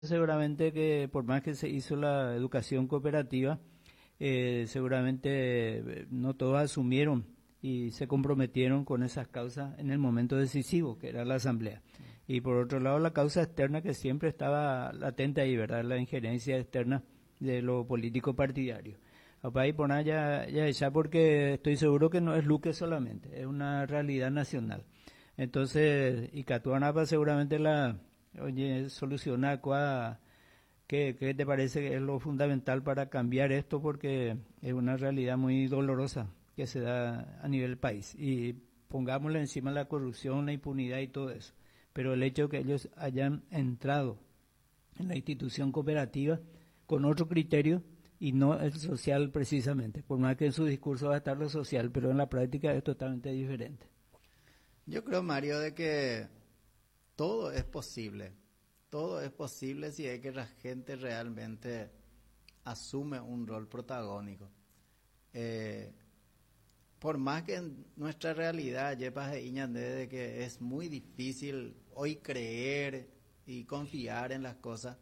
Seguramente que por más que se hizo la educación cooperativa, seguramente no todos asumieron y se comprometieron con esas causas en el momento decisivo, que era la asamblea. Y por otro lado, la causa externa que siempre estaba latente ahí, ¿verdad? La injerencia externa de lo político partidario. Papá, y por nada ya porque estoy seguro que no es Luque solamente, es una realidad nacional. Entonces, y Catuanapa seguramente oye, soluciona ¿qué te parece que es lo fundamental para cambiar esto? Porque es una realidad muy dolorosa que se da a nivel país. Y pongámosle encima la corrupción, la impunidad y todo eso. Pero el hecho de que ellos hayan entrado en la institución cooperativa con otro criterio y no el social precisamente, por más que en su discurso va a estar lo social, pero en la práctica es totalmente diferente. Yo creo, Mario, de que todo es posible. Todo es posible si es que la gente realmente asume un rol protagónico. Eh, por más que en nuestra realidad llevas de que es muy difícil hoy creer y confiar en las cosas,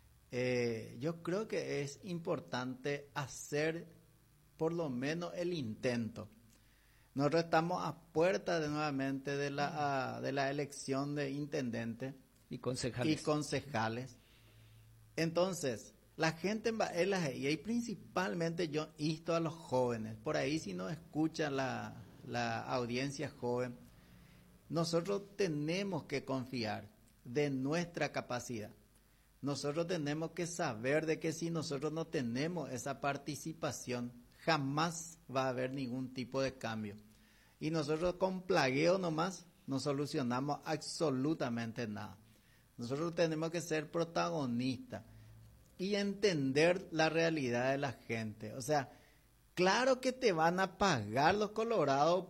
yo creo que es importante hacer por lo menos el intento. Nosotros estamos a puerta de nuevamente de la elección de intendente Y y concejales. concejales. Entonces, la gente en Baela y principalmente yo insto a los jóvenes, por ahí si no escucha la audiencia joven, nosotros tenemos que confiar de nuestra capacidad. Nosotros tenemos que saber de que si nosotros no tenemos esa participación, jamás va a haber ningún tipo de cambio. Y nosotros con plagueo nomás no solucionamos absolutamente nada. Nosotros tenemos que ser protagonistas y entender la realidad de la gente. O sea, claro que te van a pagar los colorados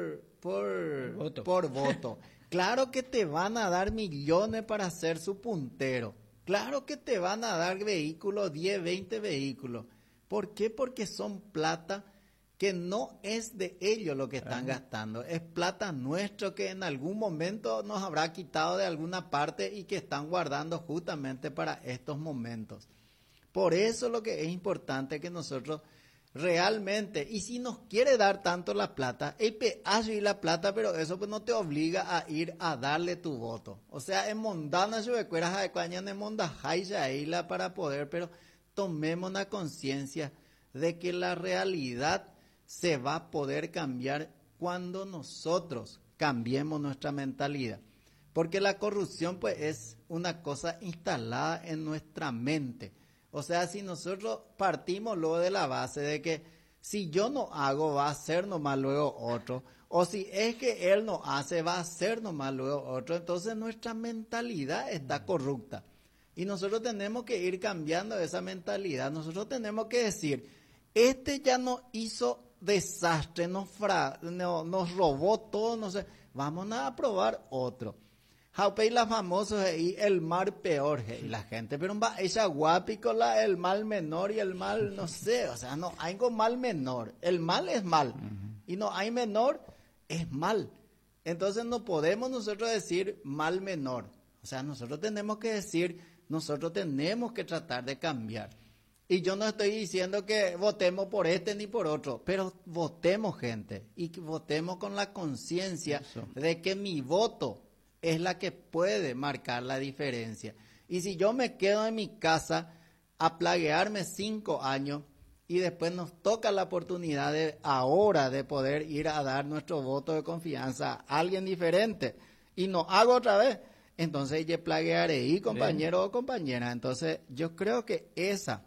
Voto. por voto. Claro que te van a dar millones para ser su puntero. Claro que te van a dar vehículos, 10, 20 vehículos. ¿Por qué? Porque son plata que no es de ellos lo que están gastando. Es plata nuestro que en algún momento nos habrá quitado de alguna parte y que están guardando justamente para estos momentos. Por eso lo que es importante que nosotros realmente, y si nos quiere dar tanto la plata, el pedazo y la plata, pero eso pues no te obliga a ir a darle tu voto. O sea, en mondana se recuerda de cuaña en mondajaya isla para poder, pero tomemos la conciencia de que la realidad se va a poder cambiar cuando nosotros cambiemos nuestra mentalidad. Porque la corrupción pues es una cosa instalada en nuestra mente. O sea, si nosotros partimos luego de la base de que si yo no hago, va a hacer nomás luego otro. O si es que él no hace, va a hacer nomás luego otro. Entonces nuestra mentalidad está corrupta. Y nosotros tenemos que ir cambiando esa mentalidad. Nosotros tenemos que decir, este ya nos hizo desastre, nos robó todo, no sé, vamos a probar otro. Jaupei la famosa y el mal peor, y la gente, pero esa guapico el mal menor y el mal, no sé, o sea, no hay algo mal menor, el mal es mal, y no hay menor, es mal. Entonces no podemos nosotros decir mal menor, o sea, nosotros tenemos que decir, nosotros tenemos que tratar de cambiar. Y yo no estoy diciendo que votemos por este ni por otro, pero votemos, gente, y que votemos con la conciencia de que mi voto es la que puede marcar la diferencia. Y si yo me quedo en mi casa a plaguearme 5 años y después nos toca la oportunidad de ahora de poder ir a dar nuestro voto de confianza a alguien diferente y no hago otra vez, entonces yo plaguearé y compañero o compañera. Entonces yo creo que esa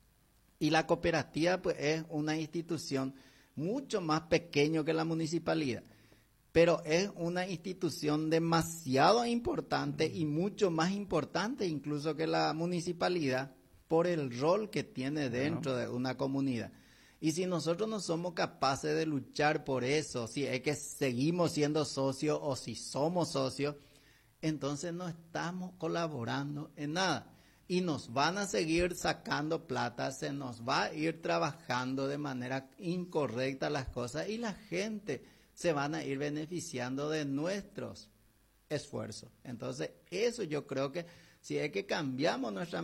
y la cooperativa pues es una institución mucho más pequeña que la municipalidad, pero es una institución demasiado importante y mucho más importante incluso que la municipalidad por el rol que tiene dentro de una comunidad. Y si nosotros no somos capaces de luchar por eso, si es que seguimos siendo socios o si somos socios, entonces no estamos colaborando en nada. Y nos van a seguir sacando plata, se nos va a ir trabajando de manera incorrecta las cosas y la gente se van a ir beneficiando de nuestros esfuerzos. Entonces, eso yo creo que si es que cambiamos nuestra